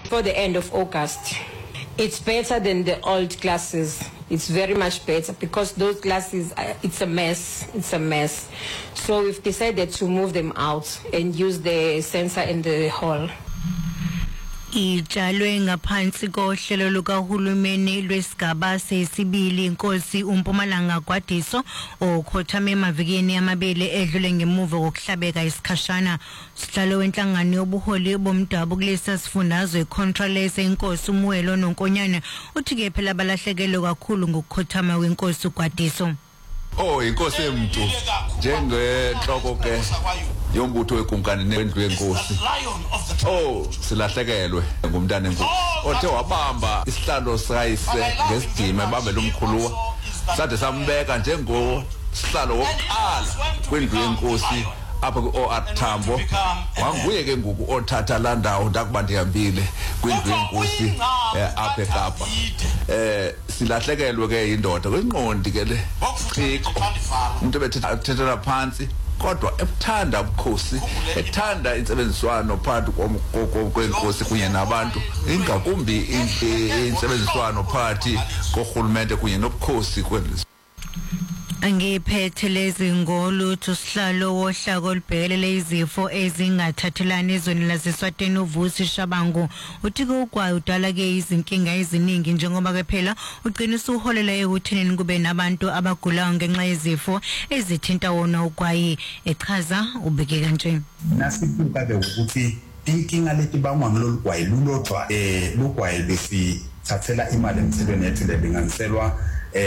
for the end of August. It's better than the old classes. It's very much better because those classes, it's a mess. It's a mess. So we've decided to move them out and use the sensor in the hall. Itshalwe ngaphansi kohlelo lukahulumeni lwesigaba sesibili inkosi uMpumalanga Gwadiso okhothame emavikeni amabili edlule ngemuva kokuhlabeka isikhashana. Sihlalo wenhlangano yobuholi bomdabu kulesa sifundazwe Contralese inkosi uMwelo Nonkonyane uthi ke phela balahlekelwe kakhulu ngokukhothama kwenkosi uGwadiso. Inkosi emntu njengenhloko ke yombutho wegunkane nendlu yenkosi. Silahlekelwe ngumntana enkosi othe wabamba isihlalo sayise ngesidima babela umkhuluwa sade sambeka njengosihlalo wokuqala kwendlu yenkosi apha ku-OR Tambo. Wanguye ke ngoku othatha la ndawo ndakuba ndihambile kwindlu yenkosi apha eKapa. Silahlekelwe ke indoda kwenqondi ke le Ciko umuntu ebethethela phansi kodwa ekuthanda ubukhosi ethanda insebenziswano phakathi kwenkosi kunye nabantu ingakumbi insebenziswano phakathi kohulumende kunye nobukhosi kwelizwe. Angiphethe lezi ngolutho sihlalo wohlaka olubhekelele izifo ezingathathelana ezweni laseSwatini uVusi Shabangu uthi ukwayi udala ke izinkinga eziningi njengoba ke phela uqinisa uholela ekuthenini kube nabantu abagulayo ngenxa yezifo ezithinta wona ukwayi echaza ubeke kanje. Nasibuka ke ukuthi inkinga leti bangwa ngilolu kwayi lulodwa lugwayi besithathela imali emthelweni yethu lebinganiselwa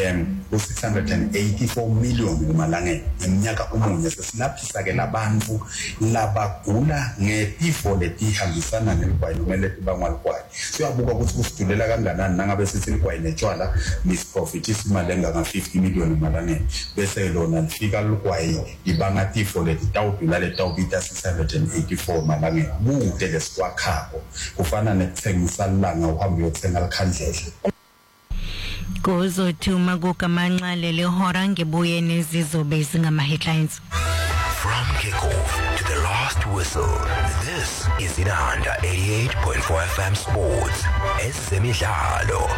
u684 million umalangeni ngeminyaka umunye sesilaphisa ke labantu labagula ngetifo letihambisana negwayi kumele tibangwa ligwayi. Siyabuka ukuthi kusidulela kanganani nangabe sithi ligwayi netshwala misprofitisa imali engaka 50 million umalangeni bese lona lifika ligwayi libanga tifo letitawudula letawubita 684 malangeni kude lesitwakhako kufana nekuthengisa langa uhambe uyothenga likhandlela. Kuzothuma kukamanxale lehora ngebuye nezizobe zingama-headlines. From kickoff to the last whistle, this is Inanda 88.4 FM Sports. Ezemidlalo.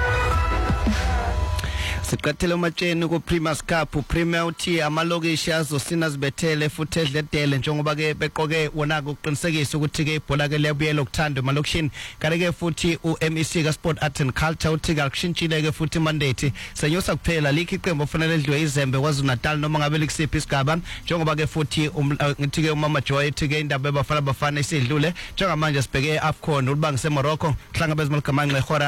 Siqathele umatsheni ku Primus Cup Premier uthi amalokishi azosina zibethele futhi edledele njengoba ke beqoke wona ukuqinisekisa ukuthi ke ibhola ke lebuyela ukuthanda emalokishini kanti ke futhi uMEC ka Sport Art and Culture uthi akushintshile ke futhi mandate senyusa kuphela likhi iqembu ofanele lidlwe izembe kwaZulu Natal noma ngabe likusiphi isigaba njengoba ke futhi ngithi ke uMama Joy uthi ke indaba ebafana isidlule njengamanje sibheke AFCON ulibangise Morocco hlangabezima ligamanxe ehora